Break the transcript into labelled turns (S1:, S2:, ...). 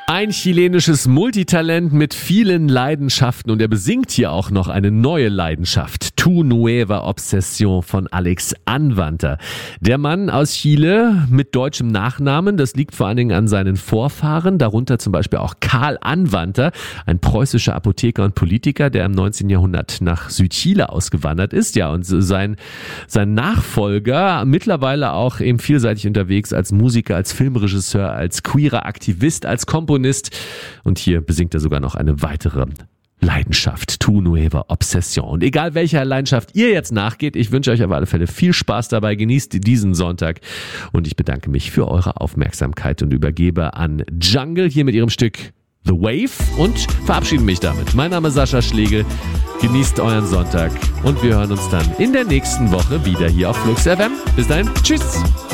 S1: Ein chilenisches Multitalent mit vielen Leidenschaften und er besingt hier auch noch eine neue Leidenschaft. Tu Nueva Obsesión von Alex Anwandter. Der Mann aus Chile mit deutschem Nachnamen, das liegt vor allen Dingen an seinen Vorfahren, darunter zum Beispiel auch Karl Anwandter, ein preußischer Apotheker und Politiker, der im 19. Jahrhundert nach Südchile ausgewandert ist. Ja, und sein Nachfolger, mittlerweile auch eben vielseitig unterwegs als Musiker, als Filmregisseur, als queerer Aktivist, als Komponist. Und hier besingt er sogar noch eine weitere Leidenschaft, Tu Nueva Obsesión. Und egal welcher Leidenschaft ihr jetzt nachgeht, ich wünsche euch auf alle Fälle viel Spaß dabei, genießt diesen Sonntag und ich bedanke mich für eure Aufmerksamkeit und übergebe an Jungle hier mit ihrem Stück The Wave und verabschiede mich damit. Mein Name ist Sascha Schlegel, genießt euren Sonntag und wir hören uns dann in der nächsten Woche wieder hier auf Flux FM. Bis dahin, tschüss!